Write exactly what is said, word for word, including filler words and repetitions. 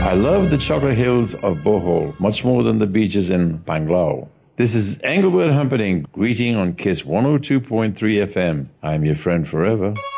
I love the chocolate hills of Bohol much more than the beaches in Panglao. This is Engelbert Humperdinck greeting on Kiss one oh two point three F M. I'm your friend forever.